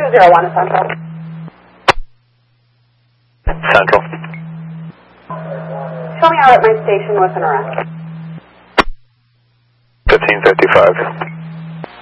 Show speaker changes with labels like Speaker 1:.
Speaker 1: 201 Central.
Speaker 2: Central.
Speaker 1: Show me out at my station with an arrest.
Speaker 2: 1555.